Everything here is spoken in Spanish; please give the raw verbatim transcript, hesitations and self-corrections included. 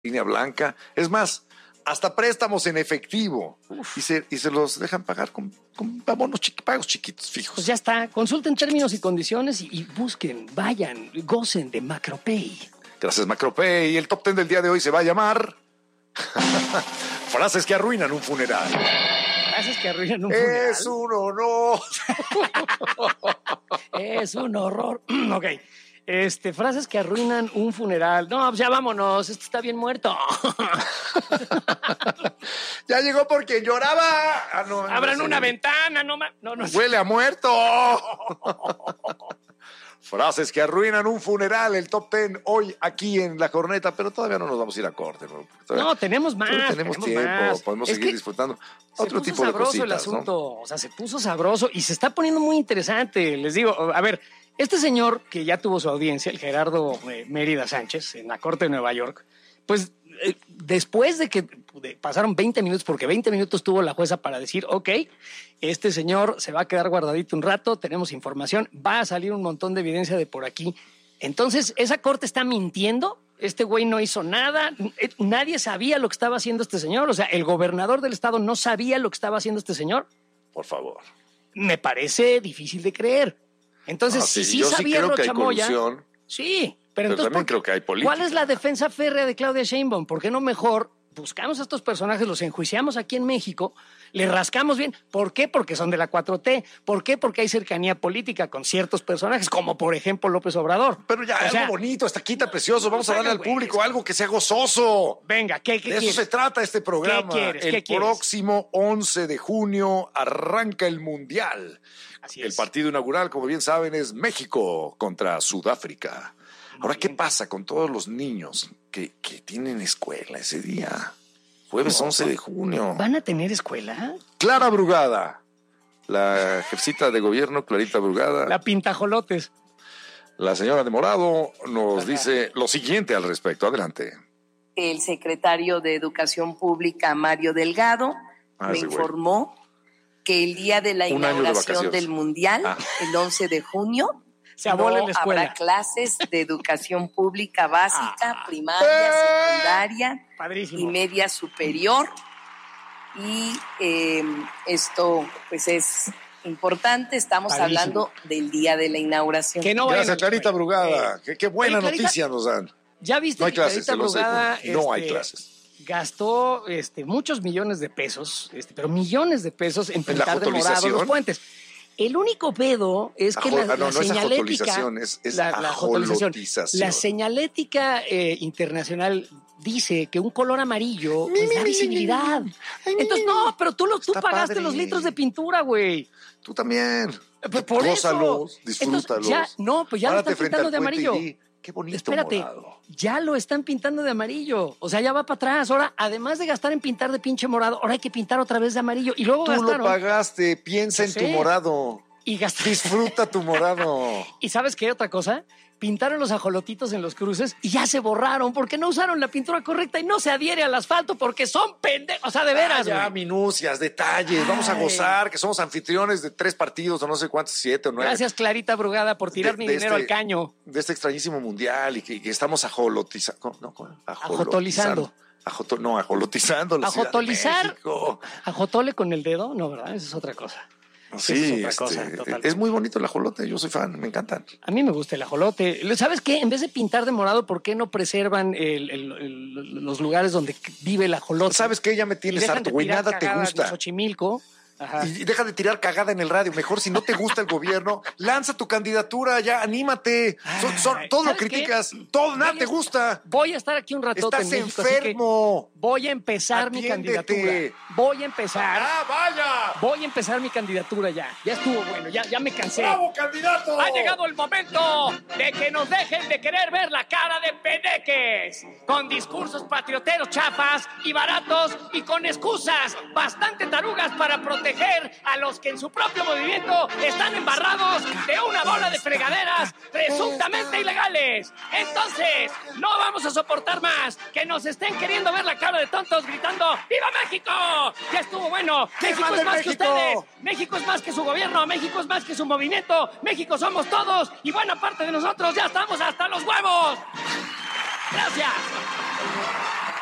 línea blanca. Es más, hasta préstamos en efectivo. Y se, y se los dejan pagar con, con abonos chiqui, pagos chiquitos, fijos. Pues ya está. Consulten términos y condiciones y, y busquen, vayan, gocen de Macropay. Gracias, Macropay. Y el top ten del día de hoy se va a llamar frases que arruinan un funeral. Frases que arruinan un funeral. Es un honor. Es un horror. Ok. Este, frases que arruinan un funeral. No, pues ya vámonos, este está bien muerto. Ya llegó porque lloraba. Ah, no, Abran no sé. una ventana, no, ma- no, no. Huele a muerto. Frases que arruinan un funeral, el top ten hoy aquí en La Corneta, pero todavía no nos vamos a ir a corte. ¿No? Todavía, No, tenemos más. todavía tenemos, tenemos tiempo, más. podemos Es seguir que disfrutando se otro puso tipo de sabroso cositas, el asunto, ¿no? o sea, se puso sabroso y se está poniendo muy interesante. Les digo, a ver, este señor que ya tuvo su audiencia, el Gerardo eh, Mérida Sánchez, en la Corte de Nueva York, pues eh, después de que de, pasaron veinte minutos, porque veinte minutos tuvo la jueza para decir, ok, este señor se va a quedar guardadito un rato, tenemos información, va a salir un montón de evidencia de por aquí. Entonces, ¿esa corte está mintiendo? Este güey no hizo nada, nadie sabía lo que estaba haciendo este señor, o sea, el gobernador del estado no sabía lo que estaba haciendo este señor. Por favor. Me parece difícil de creer. Entonces, Ah, si sí, sí yo sí sabía creo que hay Rochamoya, colusión, sí, pero, pero entonces, también ¿por- creo que hay política. ¿cuál es la defensa férrea de Claudia Sheinbaum? ¿Por qué no mejor buscamos a estos personajes, los enjuiciamos aquí en México, le rascamos bien? ¿Por qué? Porque son de la cuatro T. ¿Por qué? Porque hay cercanía política con ciertos personajes, como por ejemplo López Obrador. Pero ya, O algo sea, bonito, hasta quita precioso. Vamos a hagan darle al güeyes. público algo que sea gozoso. Venga, ¿qué, qué De eso quieres? se trata este programa. ¿Qué quieres? El ¿Qué quieres? próximo once de junio arranca el Mundial. Así El es. partido inaugural, como bien saben, es México contra Sudáfrica. Ahora, ¿qué bien. pasa con todos los niños que, que tienen escuela ese día? Jueves once de junio. ¿Van a tener escuela? Clara Brugada, la jefecita de gobierno, Clarita Brugada, La la, pintajolotes. señora de Morado, nos dice lo siguiente al respecto. Adelante. El secretario de Educación Pública, Mario Delgado, Ah, me ese güey. informó que el día de la Un año de inauguración vacaciones. del Mundial, Ah. el once de junio, Se abola no en la escuela. habrá clases de educación pública básica, Ah. primaria, ¡Eh! secundaria y Padrísimo. media superior. Y eh, esto pues es importante, estamos Padrísimo. hablando del día de la inauguración. Que no vayan Gracias, a la Clarita escuela. Brugada. Eh, Qué, qué buena Oye, Clarita, noticia nos dan. ¿Ya viste No hay que clases, Clarita se lo sé, Brugada, no hay este, clases. gastó este, muchos millones de pesos, este, pero millones de pesos en ¿En la pintar de morado jotolización? los puentes? El único pedo es que Ajo- la, ah, no, la no es señalética, ajotolización, es- es la, la ajotolización. ajolotización. La señalética eh, internacional dice que un color amarillo pues, da visibilidad. Entonces, no, pero tú, lo, tú Está pagaste padre. los litros de pintura, güey. Tú también. Por- por eso. Gózalos, Entonces, disfrútalos. ya- no, pues ya lo Párate están frente pintando al de puente y amarillo. di, qué bonito Espérate, morado. ya lo están pintando de amarillo. O sea, ya va para atrás. Ahora, además de gastar en pintar de pinche morado, ahora hay que pintar otra vez de amarillo. Y luego Tú lo gastaron pagaste, piensa en Sí. tu morado. y gastaron. Disfruta tu morado. ¿Y sabes qué otra cosa? Pintaron los ajolotitos en los cruces y ya se borraron porque no usaron la pintura correcta y no se adhiere al asfalto porque son pendejos. O sea, de veras, Ah, ya, güey. minucias, detalles. Vamos a Ay. gozar, que somos anfitriones de tres partidos o no sé cuántos, siete o nueve. Gracias, Clarita Brugada, por tirar De- mi de dinero este- al caño. De este extrañísimo mundial y que, que estamos ajolotizando. No, ¿cómo? Ajotolizando. Ajoto- no, ajolotizando la Ciudad de Ajotolizar. México. ¿Ajotole con el dedo? No, ¿verdad? Esa es otra cosa. Esa Sí, es otra este, cosa, totalmente. es muy bonito el ajolote, yo soy fan, me encantan. A mí me gusta el ajolote. ¿Sabes qué? En vez de pintar de morado, ¿por qué no preservan el- el- el- los lugares donde vive el ajolote? ¿Sabes qué? Ya me Y tienes dejan harto, de güey, tirar nada te cagadas en gusta. Xochimilco. Ajá. Y deja de tirar cagada en el radio. Mejor si no te gusta el gobierno, lanza tu candidatura, ya, anímate. Son- son- Ay, todo lo ¿sabes qué? criticas, todo, nada Voy te a- gusta. Voy a estar aquí un ratote Estás en México, así que enfermo. voy a empezar mi Atiéndete. candidatura. Voy a empezar. ¡Ah, vaya! Voy a empezar mi candidatura ya. Ya estuvo bueno, ya, ya me cansé. ¡Bravo, candidato! Ha llegado el momento de que nos dejen de querer ver la cara de peneques, con discursos patrioteros chafas y baratos y con excusas bastante tarugas para proteger a los que en su propio movimiento están embarrados de una bola de fregaderas presuntamente ilegales. Entonces, no vamos a soportar más que nos estén queriendo ver la cara de tontos gritando ¡Viva México! Ya estuvo bueno. México manda es más que México! ustedes. México es más que su gobierno, México es más que su movimiento, México somos todos y buena parte de nosotros ya estamos hasta los huevos. Gracias.